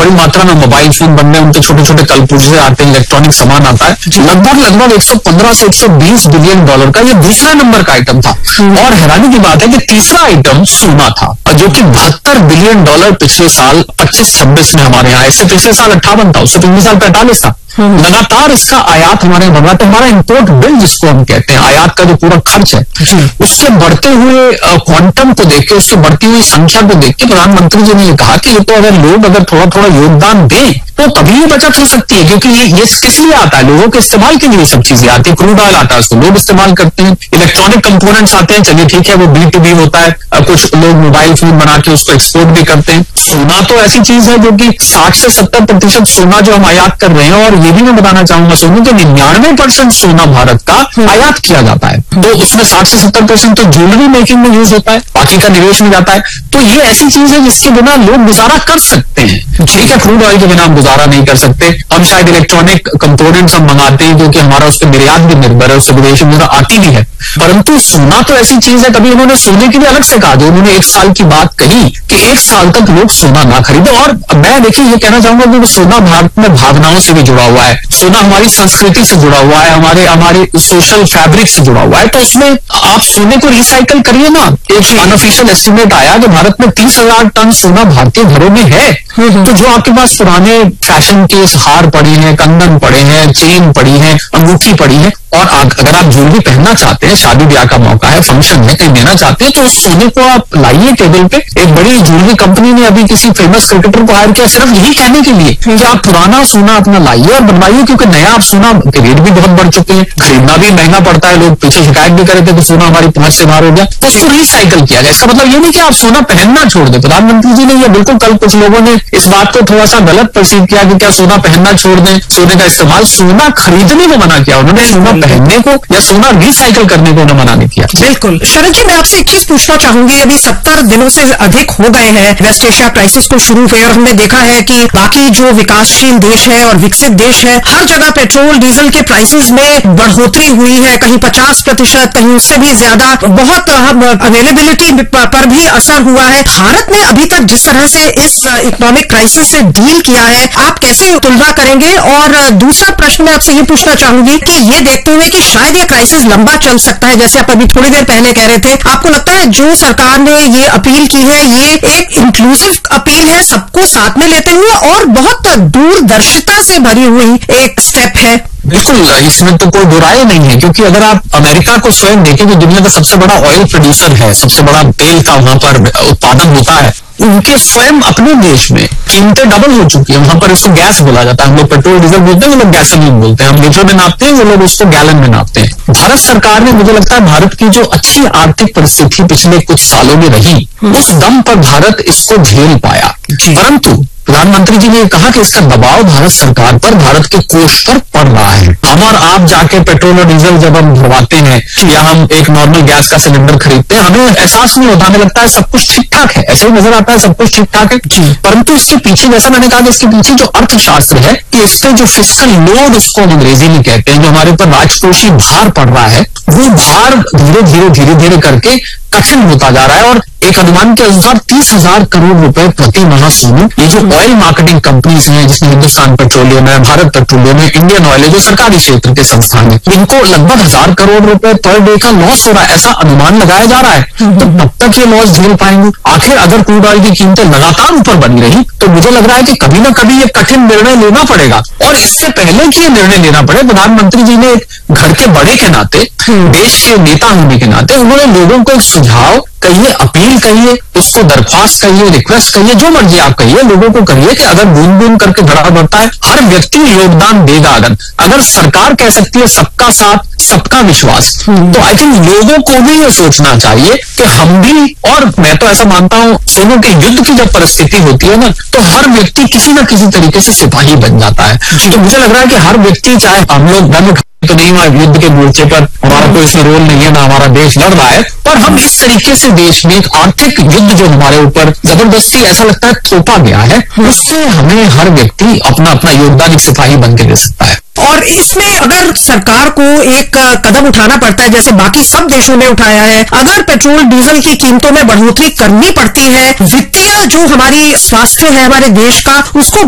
विपुल मात्रा में mobile phone बनने, उनके छोटे छोटे कलपुर्जे आते हैं, इलेक्ट्रॉनिक सामान आता है, लगभग 115 से 120 बिलियन डॉलर का ये दूसरा नंबर का आइटम था। और हैरानी की बात है कि तीसरा आइटम सोना था, जो कि 72 बिलियन डॉलर पिछले साल 25-26 में हमारे यहाँ, इससे पिछले साल 58 था, उससे पिछले साल 45 था। लगातार इसका आयात हमारे यहाँ बढ़ रहा था। हमारा इंपोर्ट बिल जिसको हम कहते हैं, आयात का जो पूरा खर्च है, उसके बढ़ते हुए क्वांटम को देख के, उसकी बढ़ती हुई संख्या को देख के प्रधानमंत्री जी ने ये कहा कि ये तो अगर थोड़ा थोड़ा योगदान दें तो तभी ये बचत हो सकती है, क्योंकि ये किस लिए आता है, लोगों के इस्तेमाल के लिए सब चीजें आती है। क्रूड ऑयल आता है, उसको लोग इस्तेमाल करते हैं, इलेक्ट्रॉनिक कंपोनेंट्स आते हैं, चलिए ठीक है वो B2B होता है, कुछ लोग मोबाइल फोन बना के उसको एक्सपोर्ट भी करते हैं। सोना तो ऐसी चीज है जो कि 60 से 70% सोना जो हम आयात कर रहे हैं, और ये भी मैं बताना चाहूंगा सोनू कि 99% सोना भारत का आयात किया जाता है, तो उसमें 60 से 70% तो ज्वेलरी मेकिंग में यूज होता है, बाकी का निवेश में जाता है। तो ये ऐसी चीज है जिसके बिना लोग गुजारा कर सकते हैं। ठीक है, क्रूड ऑयल के बिना हम गुजारा नहीं कर सकते, हम शायद इलेक्ट्रॉनिक कंपोनेंट्स हम मंगाते हैं क्योंकि हमारा उस पर निर्यात भी निर्भर है, उससे विदेशी मुद्रा आती भी है, परंतु सोना तो ऐसी चीज है। तभी उन्होंने सोने के लिए अलग से कहा, उन्होंने 1 साल की बात कही कि 1 साल तक लोग सोना ना खरीदे। और मैं देखिए ये कहना चाहूंगा कि सोना भारत में भावनाओं से भी जुड़ा हुआ है, सोना हमारी संस्कृति से जुड़ा हुआ है, हमारे सोशल फैब्रिक से जुड़ा हुआ है, तो उसमें आप सोने को रिसाइकल करिए ना। एक अनऑफिशियल एस्टिमेट आया कि भारत में 30,000 टन सोना भारतीय घरों में है। तो जो आपके पास पुराने फैशन के हार पड़े हैं, कंगन पड़े हैं, चेन पड़ी है, अंगूठी पड़ी है, और अगर आप ज्वेलरी पहनना चाहते हैं, शादी ब्याह का मौका है, फंक्शन है, कहीं देना चाहते हैं, तो उस सोने को आप लाइए टेबल पे। एक बड़ी ज्वेलरी कंपनी ने अभी किसी फेमस क्रिकेटर को हायर किया सिर्फ यही कहने के लिए कि आप पुराना सोना अपना लाइए और बनवाइए, क्योंकि नया आप सोना के रेट भी बहुत बढ़ चुके हैं, खरीदना भी महंगा पड़ता है। लोग पीछे शिकायत भी कर रहे थे कि सोना हमारी पहुंच से बाहर हो गया, तो उसको रिसाइकल किया गया। इसका मतलब ये नहीं कि आप सोना पहनना छोड़ दें। प्रधानमंत्री जी ने ये बिल्कुल, कल कुछ लोगों ने इस बात को थोड़ा सा गलत परसीव किया कि क्या सोना पहनना छोड़ दें, सोने का इस्तेमाल, सोना खरीदने को मना किया उन्होंने, सोना पहनने को या सोना रिसाइकिल करने को उन्होंने मना नहीं किया। बिल्कुल। शरद जी, मैं आपसे एक चीज पूछना चाहूंगी, अभी 70 दिनों से अधिक हो गए हैं वेस्ट एशिया क्राइसिस को शुरू हुए, और हमने देखा है कि बाकी जो विकासशील देश है और विकसित देश है, हर जगह पेट्रोल डीजल के प्राइसेस में बढ़ोतरी हुई है, कहीं 50%, कहीं उससे भी ज्यादा। बहुत अवेलेबिलिटी पर भी असर हुआ है। भारत ने अभी तक जिस तरह से इस इकोनॉमिक क्राइसिस से डील किया है, आप कैसे तुलना करेंगे? और दूसरा प्रश्न मैं आपसे ये पूछना चाहूंगी कि ये देखते हुए कि शायद ये क्राइसिस लंबा चल सकता है, जैसे आप अभी थोड़ी देर पहले कह रहे थे, आपको लगता है जो सरकार ने ये अपील की है, ये एक इंक्लूसिव अपील है, सबको साथ में लेते हुए, और बहुत दूरदर्शिता से भरी हुई एक स्टेप है? बिल्कुल, इसमें तो कोई बुराई नहीं है, क्योंकि अगर आप अमेरिका को स्वयं देखें, जो दुनिया का सबसे बड़ा ऑयल प्रोड्यूसर है, सबसे बड़ा तेल का वहां पर उत्पादन होता है, उनके स्वयं अपने देश में कीमतें डबल हो चुकी है। वहां पर इसको गैस बोला जाता है, हम लोग पेट्रोल डीजल बोलते हैं, वो लोग गैसोलीन बोलते हैं, हम लीटर में नापते हैं, वो लोग उसको गैलन में नापते हैं। भारत सरकार ने, मुझे लगता है भारत की जो अच्छी आर्थिक परिस्थिति पिछले कुछ सालों में रही, उस दम पर भारत इसको झेल पाया। परंतु प्रधानमंत्री जी ने कहा कि इसका दबाव भारत सरकार पर, भारत के कोष पर पड़ रहा है। हम और आप जाके पेट्रोल और डीजल जब हम भरवाते हैं या हम एक नॉर्मल गैस का सिलेंडर खरीदते हैं, हमें एहसास नहीं होता, हमें लगता है सब कुछ ठीक ठाक है, ऐसे ही नजर आता है सब कुछ ठीक ठाक है। परंतु इसके पीछे, जैसा मैंने कहा, इसके पीछे जो अर्थशास्त्र है कि इस पे जो फिस्कल लोड, उसको हम अंग्रेजी में कहते हैं, जो हमारे ऊपर राजकोषीय भार पड़ रहा है, वो भार धीरे धीरे करके कठिन होता जा रहा है। और एक अनुमान के अनुसार 30,000 करोड़ रुपए प्रति माह सोनू, ये जो ऑयल मार्केटिंग कंपनीज हैं, जिसमें हिंदुस्तान पेट्रोलियम है, भारत पेट्रोलियम है, इंडियन ऑयल है, जो सरकारी क्षेत्र के संस्थान है, इनको लगभग 1,000 करोड़ रुपए पर डे का लॉस हो रहा है, ऐसा अनुमान लगाया जा रहा है। तो कब तक ये लॉस झेल पाएंगे? आखिर अगर क्रूड ऑयल की कीमतें लगातार ऊपर बनी रही, तो मुझे लग रहा है कि कभी ना कभी ये कठिन निर्णय लेना पड़ेगा। और इससे पहले कि ये निर्णय लेना पड़े, प्रधानमंत्री जी ने घर के बड़े के नाते, देश के नेता होने के नाते, उन्होंने लोगों को एक सुझाव कहिए, अपील कहिए, उसको दरख्वास्त कहिए, रिक्वेस्ट कहिए, जो मर्जी आप कहिए, लोगों को कहिए कि अगर बूंद बूंद करके घड़ा बढ़ता है, हर व्यक्ति योगदान देगा। अगर सरकार कह सकती है सबका साथ सबका विश्वास, तो आई थिंक लोगों को भी ये सोचना चाहिए कि हम भी, और मैं तो ऐसा मानता हूं सोनू के युद्ध की जब परिस्थिति होती है ना, तो हर व्यक्ति किसी न किसी तरीके से सिपाही बन जाता है। तो मुझे लग रहा है कि हर व्यक्ति, चाहे हम लोग गन तो नहीं, हमारे युद्ध के मोर्चे पर हमारा कोई इसमें रोल नहीं है, ना हमारा देश लड़ रहा है, पर हम इस तरीके से देश में एक आर्थिक युद्ध जो हमारे ऊपर जबरदस्ती ऐसा लगता है थोपा गया है, उससे हमें हर व्यक्ति अपना अपना योगदान एक सिपाही बन के दे सकता है। और इसमें अगर सरकार को एक कदम उठाना पड़ता है, जैसे बाकी सब देशों ने उठाया है, अगर पेट्रोल डीजल की कीमतों में बढ़ोतरी करनी पड़ती है, वित्तीय जो हमारी स्वास्थ्य है हमारे देश का, उसको